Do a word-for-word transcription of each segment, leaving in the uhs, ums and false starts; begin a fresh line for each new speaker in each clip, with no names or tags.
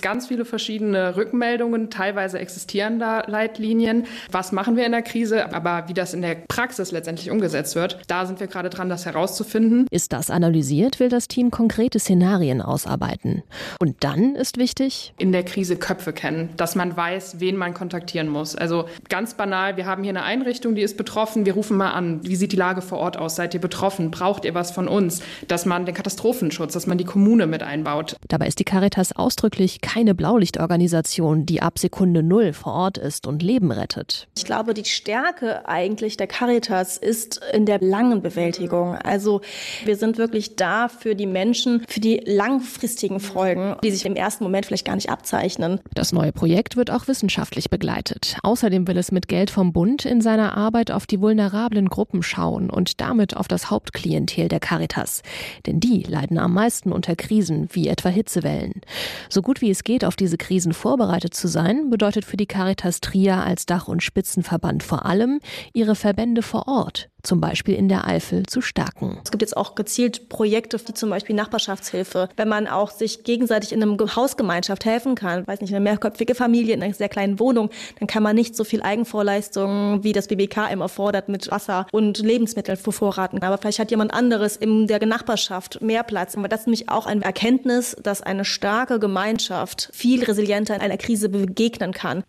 ganz viele verschiedene Rückmeldungen, teilweise existieren da Leitlinien. Was machen wir in der Krise? Aber wie das in der Praxis letztendlich umgesetzt wird, da sind wir gerade dran, das herauszufinden.
Ist das analysiert, will das Team konkrete Szenarien ausarbeiten. Und dann ist wichtig,
in der Krise Köpfe kennen, dass man weiß, wen man kontaktieren muss. Also ganz banal, wir haben hier eine Einrichtung, die ist betroffen, wir rufen mal an. Wie sieht die Lage vor Ort aus? Seid ihr betroffen? Braucht ihr was von uns? Dass man den Katastrophenschutz, dass man die Kommune mit einbaut.
Dabei ist die Caritas ausdrücklich keine Blaulichtorganisation, die ab Sekunde Null vor Ort ist und Leben rettet.
Ich glaube, die Stärke eigentlich der Caritas ist in der langen Bewältigung. Also wir sind wirklich da für die Menschen, für die langfristigen Folgen, die sich im ersten Moment vielleicht gar nicht abzeichnen.
Das neue Projekt wird auch wissenschaftlich begleitet. Außerdem will es mit Geld vom Bund in seiner Arbeit auf die vulnerablen Gruppen schauen und damit auf das Hauptklientel der Caritas. Denn die leiden am meisten unter Krisen, wie etwa Hitzewellen. So gut wie es geht, auf diese Krisen vorbereitet zu sein, bedeutet für die Caritas Trier als Dach- und Spitzenverband vor allem, ihre Verbände vor Ort, zum Beispiel in der Eifel, zu stärken.
Es gibt jetzt auch gezielt Projekte, wie zum Beispiel Nachbarschaftshilfe, wenn man auch sich gegenseitig in einer Hausgemeinschaft helfen kann. Weiß nicht, eine mehrköpfige Familie in einer sehr kleinen Wohnung, dann kann man nicht so viel Eigenvorleistung, wie das B B K immer fordert, mit Wasser und Lebensmitteln vorraten. Aber vielleicht hat jemand anderes in der Nachbarschaft mehr Platz. Aber das ist nämlich auch eine Erkenntnis, dass eine starke Gemeinschaft viel resilienter in einer Krise begegnen kann.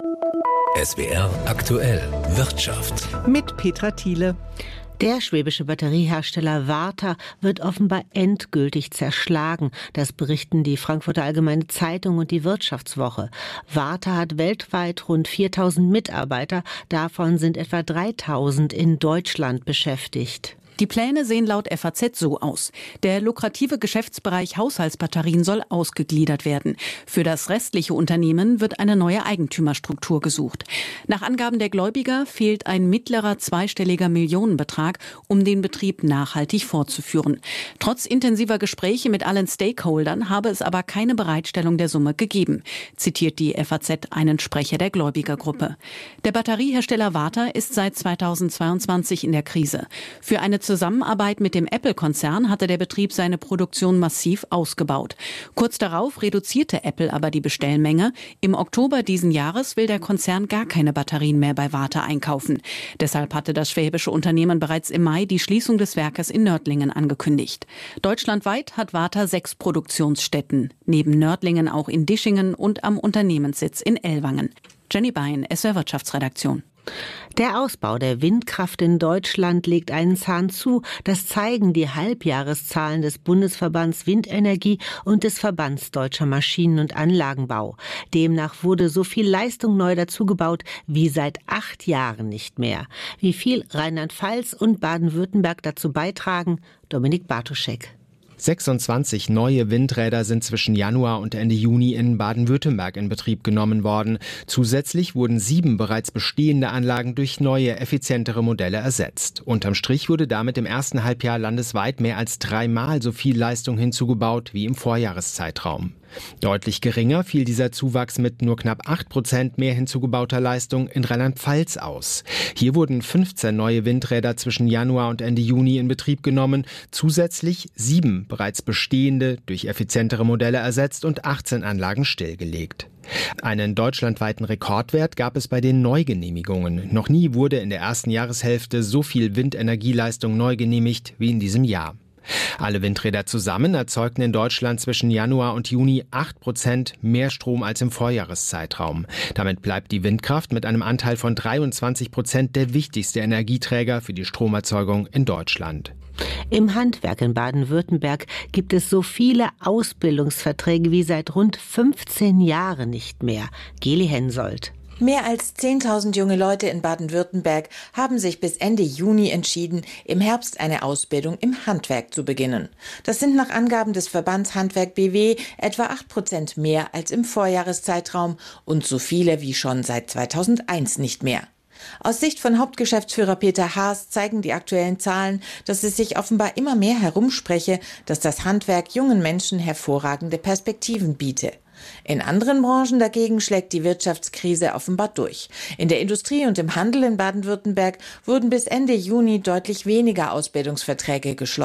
S W R aktuell Wirtschaft.
Mit Petra Thiele. Der schwäbische Batteriehersteller Varta wird offenbar endgültig zerschlagen. Das berichten die Frankfurter Allgemeine Zeitung und die Wirtschaftswoche. Varta hat weltweit rund viertausend Mitarbeiter. Davon sind etwa dreitausend in Deutschland beschäftigt.
Die Pläne sehen laut F A Z so aus. Der lukrative Geschäftsbereich Haushaltsbatterien soll ausgegliedert werden. Für das restliche Unternehmen wird eine neue Eigentümerstruktur gesucht. Nach Angaben der Gläubiger fehlt ein mittlerer zweistelliger Millionenbetrag, um den Betrieb nachhaltig fortzuführen. Trotz intensiver Gespräche mit allen Stakeholdern habe es aber keine Bereitstellung der Summe gegeben, zitiert die F A Z einen Sprecher der Gläubigergruppe. Der Batteriehersteller Varta ist seit zweitausendzweiundzwanzig in der Krise. Für eine Zusammenarbeit mit dem Apple-Konzern hatte der Betrieb seine Produktion massiv ausgebaut. Kurz darauf reduzierte Apple aber die Bestellmenge. Im Oktober diesen Jahres will der Konzern gar keine Batterien mehr bei Varta einkaufen. Deshalb hatte das schwäbische Unternehmen bereits im Mai die Schließung des Werkes in Nördlingen angekündigt. Deutschlandweit hat Varta sechs Produktionsstätten, neben Nördlingen auch in Dischingen und am Unternehmenssitz in Ellwangen. Jenny Bein, S W R Wirtschaftsredaktion.
Der Ausbau der Windkraft in Deutschland legt einen Zahn zu. Das zeigen die Halbjahreszahlen des Bundesverbands Windenergie und des Verbands Deutscher Maschinen- und Anlagenbau. Demnach wurde so viel Leistung neu dazugebaut wie seit acht Jahren nicht mehr. Wie viel Rheinland-Pfalz und Baden-Württemberg dazu beitragen, Dominik Bartoschek.
sechsundzwanzig neue Windräder sind zwischen Januar und Ende Juni in Baden-Württemberg in Betrieb genommen worden. Zusätzlich wurden sieben bereits bestehende Anlagen durch neue, effizientere Modelle ersetzt. Unterm Strich wurde damit im ersten Halbjahr landesweit mehr als dreimal so viel Leistung hinzugebaut wie im Vorjahreszeitraum. Deutlich geringer fiel dieser Zuwachs mit nur knapp acht Prozent mehr hinzugebauter Leistung in Rheinland-Pfalz aus. Hier wurden fünfzehn neue Windräder zwischen Januar und Ende Juni in Betrieb genommen, zusätzlich sieben bereits bestehende durch effizientere Modelle ersetzt und achtzehn Anlagen stillgelegt. Einen deutschlandweiten Rekordwert gab es bei den Neugenehmigungen. Noch nie wurde in der ersten Jahreshälfte so viel Windenergieleistung neu genehmigt wie in diesem Jahr. Alle Windräder zusammen erzeugten in Deutschland zwischen Januar und Juni acht Prozent mehr Strom als im Vorjahreszeitraum. Damit bleibt die Windkraft mit einem Anteil von dreiundzwanzig Prozent der wichtigste Energieträger für die Stromerzeugung in Deutschland.
Im Handwerk in Baden-Württemberg gibt es so viele Ausbildungsverträge wie seit rund fünfzehn Jahren nicht mehr. Geli Hensoldt.
Mehr als zehntausend junge Leute in Baden-Württemberg haben sich bis Ende Juni entschieden, im Herbst eine Ausbildung im Handwerk zu beginnen. Das sind nach Angaben des Verbands Handwerk B W etwa acht Prozent mehr als im Vorjahreszeitraum und so viele wie schon seit zweitausendeins nicht mehr. Aus Sicht von Hauptgeschäftsführer Peter Haas zeigen die aktuellen Zahlen, dass es sich offenbar immer mehr herumspreche, dass das Handwerk jungen Menschen hervorragende Perspektiven biete. In anderen Branchen dagegen schlägt die Wirtschaftskrise offenbar durch. In der Industrie und im Handel in Baden-Württemberg wurden bis Ende Juni deutlich weniger Ausbildungsverträge geschlossen.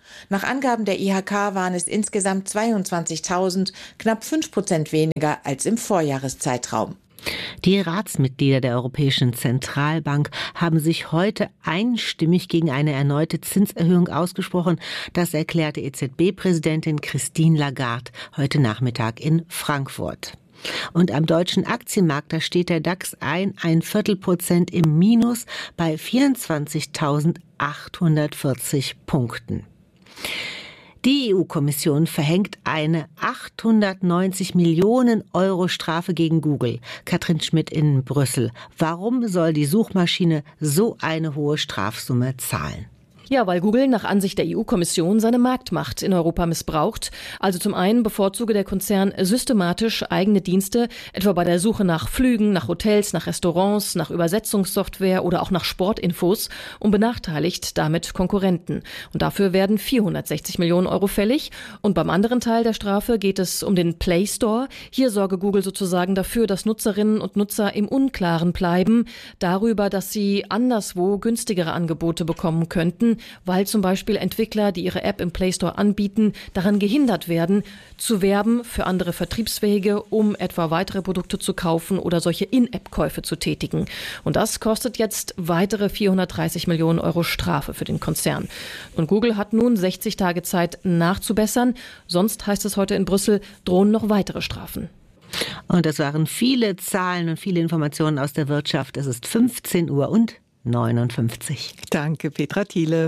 Nach Angaben der I H K waren es insgesamt zweiundzwanzigtausend, knapp fünf Prozent weniger als im Vorjahreszeitraum.
Die Ratsmitglieder der Europäischen Zentralbank haben sich heute einstimmig gegen eine erneute Zinserhöhung ausgesprochen. Das erklärte E Z B-Präsidentin Christine Lagarde heute Nachmittag in Frankfurt. Und am deutschen Aktienmarkt, da steht der DAX ein, ein Viertelprozent im Minus bei vierundzwanzigtausendachthundertvierzig Punkten. Die E U-Kommission verhängt eine achthundertneunzig Millionen Euro Strafe gegen Google. Katrin Schmidt in Brüssel. Warum soll die Suchmaschine so eine hohe Strafsumme zahlen?
Ja, weil Google nach Ansicht der E U-Kommission seine Marktmacht in Europa missbraucht. Also zum einen bevorzuge der Konzern systematisch eigene Dienste, etwa bei der Suche nach Flügen, nach Hotels, nach Restaurants, nach Übersetzungssoftware oder auch nach Sportinfos und benachteiligt damit Konkurrenten. Und dafür werden vierhundertsechzig Millionen Euro fällig. Und beim anderen Teil der Strafe geht es um den Play Store. Hier sorge Google sozusagen dafür, dass Nutzerinnen und Nutzer im Unklaren bleiben, darüber, dass sie anderswo günstigere Angebote bekommen könnten, weil zum Beispiel Entwickler, die ihre App im Play Store anbieten, daran gehindert werden, zu werben für andere Vertriebswege, um etwa weitere Produkte zu kaufen oder solche In-App-Käufe zu tätigen. Und das kostet jetzt weitere vierhundertdreißig Millionen Euro Strafe für den Konzern. Und Google hat nun sechzig Tage Zeit nachzubessern. Sonst, heißt es heute in Brüssel, drohen noch weitere Strafen.
Und das waren viele Zahlen und viele Informationen aus der Wirtschaft. Es ist fünfzehn Uhr und neunundfünfzig.
Danke, Petra Thiele.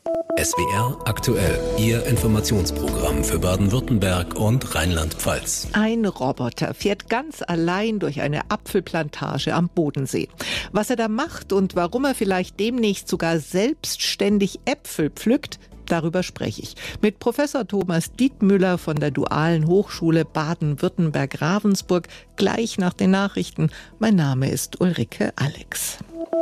S W R aktuell, Ihr Informationsprogramm für Baden-Württemberg und Rheinland-Pfalz.
Ein Roboter fährt ganz allein durch eine Apfelplantage am Bodensee. Was er da macht und warum er vielleicht demnächst sogar selbstständig Äpfel pflückt, darüber spreche ich mit Professor Thomas Dietmüller von der Dualen Hochschule Baden-Württemberg-Ravensburg gleich nach den Nachrichten. Mein Name ist Ulrike Alex.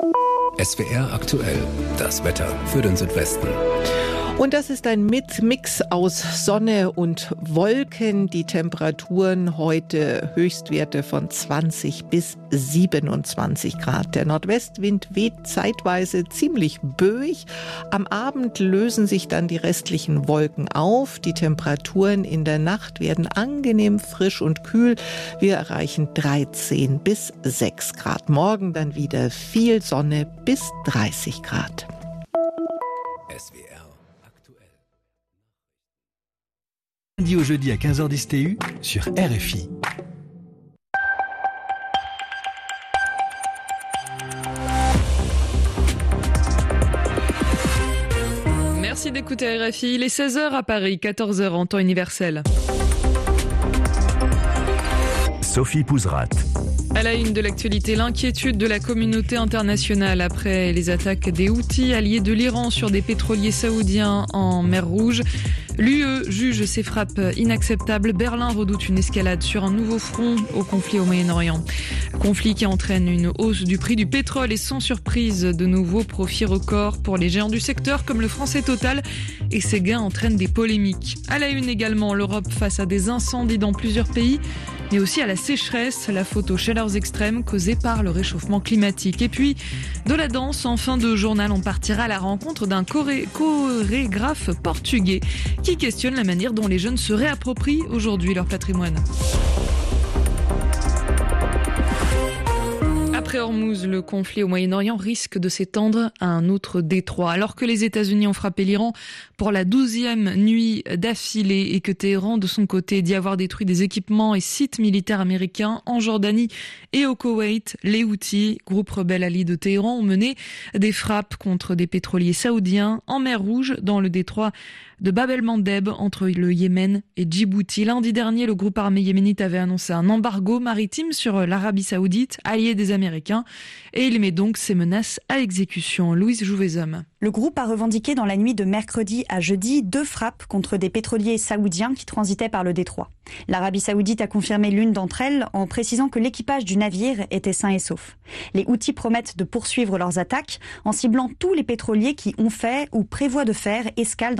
S W R aktuell, das Wetter für den Südwesten.
Und das ist ein Mix aus Sonne und Wolken. Die Temperaturen heute Höchstwerte von zwanzig bis siebenundzwanzig Grad. Der Nordwestwind weht zeitweise ziemlich böig. Am Abend lösen sich dann die restlichen Wolken auf. Die Temperaturen in der Nacht werden angenehm frisch und kühl. Wir erreichen dreizehn bis sechs Grad. Morgen dann wieder viel Sonne bis dreißig Grad.
S W R.
Lundi au jeudi à quinze heures dix T U sur R F I.
Merci d'écouter R F I. Il est seize heures à Paris, quatorze heures en temps universel.
Sophie Pouzrat.
À la une de l'actualité, l'inquiétude de la communauté internationale après les attaques des Houthis, alliés de l'Iran, sur des pétroliers saoudiens en mer Rouge. L'U E juge ces frappes inacceptables. Berlin redoute une escalade sur un nouveau front au conflit au Moyen-Orient. Conflit qui entraîne une hausse du prix du pétrole et sans surprise, de nouveaux profits records pour les géants du secteur comme le français Total. Et ces gains entraînent des polémiques. À la une également, l'Europe face à des incendies dans plusieurs pays, mais aussi à la sécheresse, la faute aux chaleurs extrêmes causées par le réchauffement climatique. Et puis, de la danse, en fin de journal, on partira à la rencontre d'un choré- chorégraphe portugais qui questionne la manière dont les jeunes se réapproprient aujourd'hui leur patrimoine. Après Hormuz, le conflit au Moyen-Orient risque de s'étendre à un autre détroit. Alors que les États-Unis ont frappé l'Iran pour la douzième nuit d'affilée et que Téhéran, de son côté, dit avoir détruit des équipements et sites militaires américains en Jordanie et au Koweït, les Houthis, groupe rebelle allié de Téhéran, ont mené des frappes contre des pétroliers saoudiens en mer Rouge, dans le détroit de Bab el-Mandeb, entre le Yémen et Djibouti. Lundi dernier, le groupe armé yéménite avait annoncé un embargo maritime sur l'Arabie saoudite, alliée des Américains, et il met donc ses menaces à exécution. Louise Jouvezhomme.
Le groupe a revendiqué dans la nuit de mercredi à jeudi deux frappes contre des pétroliers saoudiens qui transitaient par le détroit. L'Arabie saoudite a confirmé l'une d'entre elles en précisant que l'équipage du navire était sain et sauf. Les Houthis promettent de poursuivre leurs attaques en ciblant tous les pétroliers qui ont fait ou prévoient de faire escale dans les ports saoudiens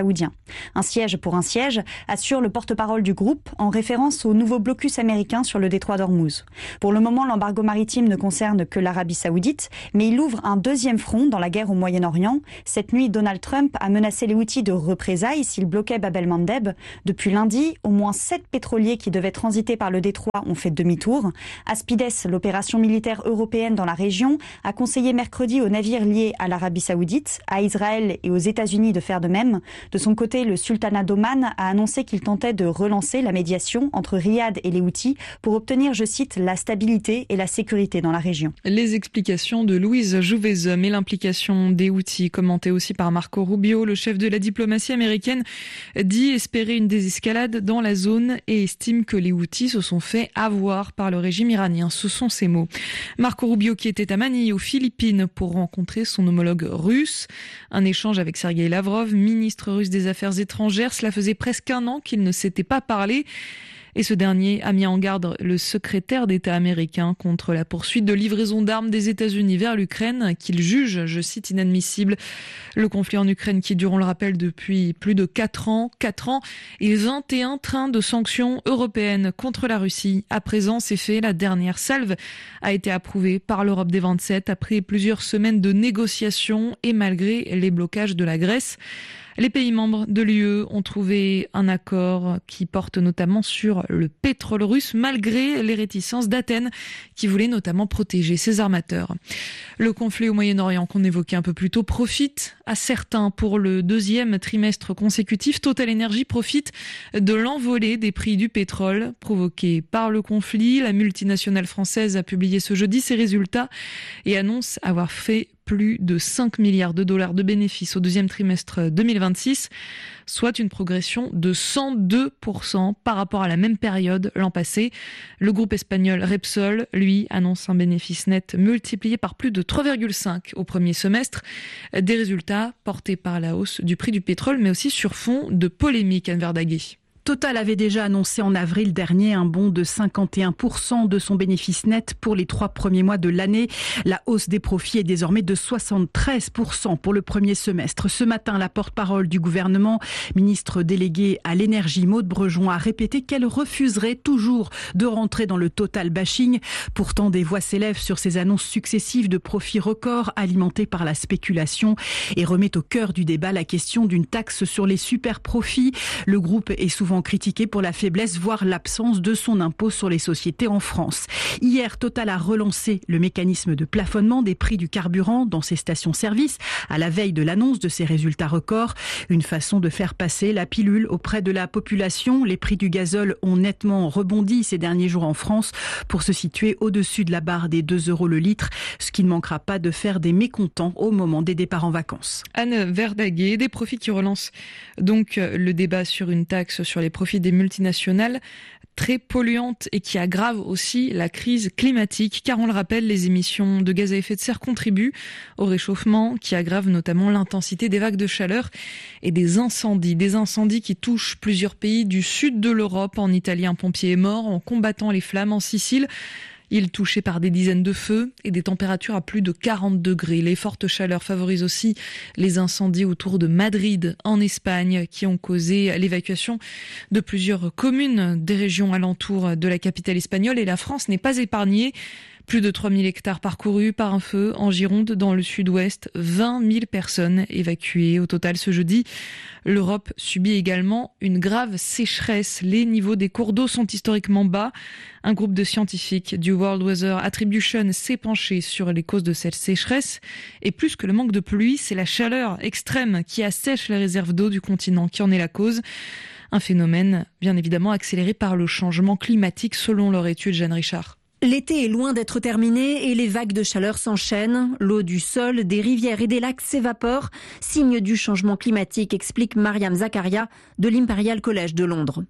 saoudien. Un siège pour un siège, assure le porte-parole du groupe en référence au nouveau blocus américain sur le détroit d'Ormuz. Pour le moment, l'embargo maritime ne concerne que l'Arabie saoudite, mais il ouvre un deuxième front dans la guerre au Moyen-Orient. Cette nuit, Donald Trump a menacé les Houthis de représailles s'ils bloquaient Bab el-Mandeb. Depuis lundi, au moins sept pétroliers qui devaient transiter par le détroit ont fait demi-tour. Aspides, l'opération militaire européenne dans la région, a conseillé mercredi aux navires liés à l'Arabie saoudite, à Israël et aux États-Unis de faire de même. De son côté, le sultanat d'Oman a annoncé qu'il tentait de relancer la médiation entre Riyad et les Houthis pour obtenir, je cite, la stabilité et la sécurité dans la région.
Les explications de Louise Jouvezum et l'implication des Houthis, commentées aussi par Marco Rubio, le chef de la diplomatie américaine, dit espérer une désescalade dans la zone et estime que les Houthis se sont fait avoir par le régime iranien. Ce sont ses mots. Marco Rubio qui était à Manille, aux Philippines, pour rencontrer son homologue russe. Un échange avec Sergueï Lavrov, ministre russe des Affaires étrangères. Cela faisait presque un an qu'ils ne s'étaient pas parlé. Et ce dernier a mis en garde le secrétaire d'État américain contre la poursuite de livraison d'armes des États-Unis vers l'Ukraine, qu'il juge, je cite, inadmissible. Le conflit en Ukraine qui dure, on le rappelle, depuis plus de quatre ans, quatre ans, et vingt et un trains de sanctions européennes contre la Russie. À présent, c'est fait. La dernière salve a été approuvée par l'Europe des vingt-sept après plusieurs semaines de négociations et malgré les blocages de la Grèce. Les pays membres de l'U E ont trouvé un accord qui porte notamment sur le pétrole russe, malgré les réticences d'Athènes, qui voulait notamment protéger ses armateurs. Le conflit au Moyen-Orient qu'on évoquait un peu plus tôt profite à certains pour le deuxième trimestre consécutif. Total Energy profite de l'envolée des prix du pétrole provoquée par le conflit. La multinationale française a publié ce jeudi ses résultats et annonce avoir fait plus de cinq milliards de dollars de bénéfices au deuxième trimestre deux mille vingt-six, soit une progression de cent deux pour cent par rapport à la même période l'an passé. Le groupe espagnol Repsol, lui, annonce un bénéfice net multiplié par plus de trois virgule cinq au premier semestre. Des résultats portés par la hausse du prix du pétrole, mais aussi sur fond de polémique, Anne Verdaguet.
Total avait déjà annoncé en avril dernier un bond de cinquante et un pour cent de son bénéfice net pour les trois premiers mois de l'année. La hausse des profits est désormais de soixante-treize pour cent pour le premier semestre. Ce matin, la porte-parole du gouvernement, ministre déléguée à l'énergie, Maud Brejon, a répété qu'elle refuserait toujours de rentrer dans le total bashing. Pourtant, des voix s'élèvent sur ces annonces successives de profits records alimentés par la spéculation et remet au cœur du débat la question d'une taxe sur les super profits. Le groupe est souvent critiqué pour la faiblesse, voire l'absence de son impôt sur les sociétés en France. Hier, Total a relancé le mécanisme de plafonnement des prix du carburant dans ses stations-service à la veille de l'annonce de ses résultats records. Une façon de faire passer la pilule auprès de la population. Les prix du gazole ont nettement rebondi ces derniers jours en France pour se situer au-dessus de la barre des deux euros le litre, ce qui ne manquera pas de faire des mécontents au moment des départs en vacances.
Anne Verdaguet, des profits qui relancent donc le débat sur une taxe sur les profits des multinationales très polluantes et qui aggravent aussi la crise climatique, car on le rappelle, les émissions de gaz à effet de serre contribuent au réchauffement qui aggrave notamment l'intensité des vagues de chaleur et des incendies. Des incendies qui touchent plusieurs pays du sud de l'Europe. En Italie, un pompier est mort en combattant les flammes. En Sicile, il est touché par des dizaines de feux et des températures à plus de quarante degrés. Les fortes chaleurs favorisent aussi les incendies autour de Madrid, en Espagne, qui ont causé l'évacuation de plusieurs communes des régions alentours de la capitale espagnole. Et la France n'est pas épargnée. Plus de trois mille hectares parcourus par un feu en Gironde, dans le sud-ouest. vingt mille personnes évacuées au total ce jeudi. L'Europe subit également une grave sécheresse. Les niveaux des cours d'eau sont historiquement bas. Un groupe de scientifiques du World Weather Attribution s'est penché sur les causes de cette sécheresse. Et plus que le manque de pluie, c'est la chaleur extrême qui assèche les réserves d'eau du continent qui en est la cause. Un phénomène bien évidemment accéléré par le changement climatique selon leur étude. Jeanne Richard.
L'été est loin d'être terminé et les vagues de chaleur s'enchaînent. L'eau du sol, des rivières et des lacs s'évapore. Signe du changement climatique, explique Mariam Zakaria de l'Imperial College de Londres.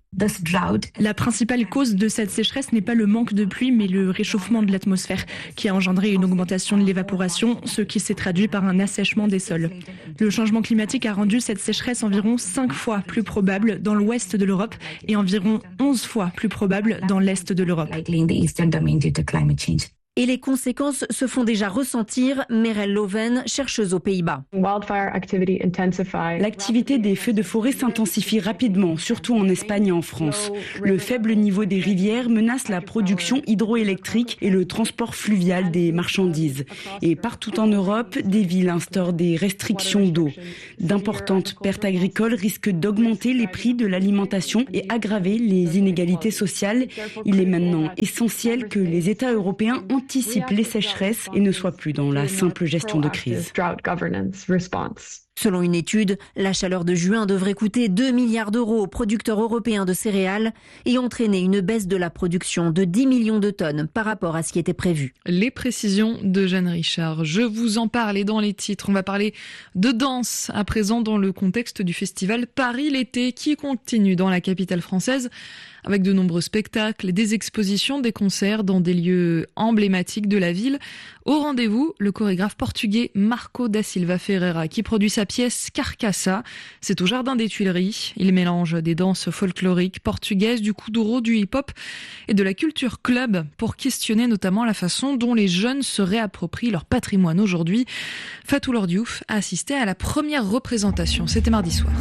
La principale cause de cette sécheresse n'est pas le manque de pluie, mais le réchauffement de l'atmosphère, qui a engendré une augmentation de l'évaporation, ce qui s'est traduit par un assèchement des sols. Le changement climatique a rendu cette sécheresse environ cinq fois plus probable dans l'ouest de l'Europe et environ onze fois plus probable dans l'est de l'Europe.
Et les conséquences se font déjà ressentir. Merel Loven, chercheuse aux Pays-Bas.
L'activité des feux de forêt s'intensifie rapidement, surtout en Espagne et en France. Le faible niveau des rivières menace la production hydroélectrique et le transport fluvial des marchandises. Et partout en Europe, des villes instaurent des restrictions d'eau. D'importantes pertes agricoles risquent d'augmenter les prix de l'alimentation et aggraver les inégalités sociales. Il est maintenant essentiel que les États européens anticipe les sécheresses et ne soit plus dans la simple gestion de crise.
Selon une étude, la chaleur de juin devrait coûter deux milliards d'euros aux producteurs européens de céréales et entraîner une baisse de la production de dix millions de tonnes par rapport à ce qui était prévu.
Les précisions de Jeanne Richard. Je vous en parlais dans les titres. On va parler de danse à présent dans le contexte du festival Paris l'été qui continue dans la capitale française avec de nombreux spectacles, des expositions, des concerts dans des lieux emblématiques de la ville. Au rendez-vous, le chorégraphe portugais Marco da Silva Ferreira qui produit sa pièce Carcaça. C'est au Jardin des Tuileries. Il mélange des danses folkloriques portugaises, du kuduro, du hip-hop et de la culture club pour questionner notamment la façon dont les jeunes se réapproprient leur patrimoine aujourd'hui. Fatou Lordiouf a assisté à la première représentation. C'était mardi soir.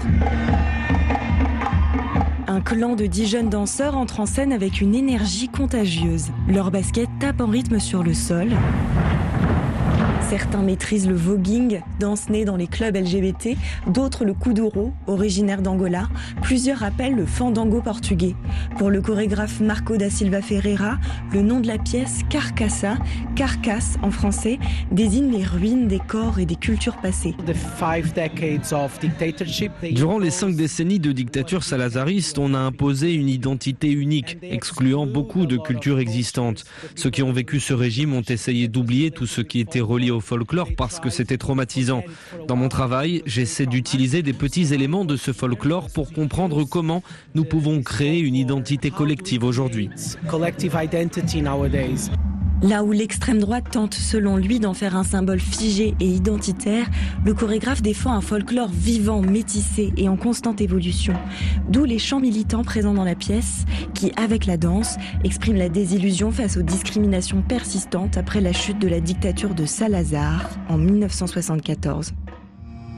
Un clan de dix jeunes danseurs entre en scène avec une énergie contagieuse. Leurs baskets tapent en rythme sur le sol. Certains maîtrisent le voguing, danse née dans les clubs L G B T, d'autres le kuduro, originaire d'Angola. Plusieurs appellent le fandango portugais. Pour le chorégraphe Marco da Silva Ferreira, le nom de la pièce Carcaça, carcasse en français, désigne les ruines des corps et des cultures passées.
Durant les cinq décennies de dictature salazariste, on a imposé une identité unique, excluant beaucoup de cultures existantes. Ceux qui ont vécu ce régime ont essayé d'oublier tout ce qui était relié au folklore parce que c'était traumatisant. Dans mon travail, j'essaie d'utiliser des petits éléments de ce folklore pour comprendre comment nous pouvons créer une identité collective aujourd'hui.
Là où l'extrême droite tente, selon lui, d'en faire un symbole figé et identitaire, le chorégraphe défend un folklore vivant, métissé et en constante évolution. D'où les chants militants présents dans la pièce, qui, avec la danse, expriment la désillusion face aux discriminations persistantes après la chute de la dictature de Salazar en mille neuf cent soixante-quatorze.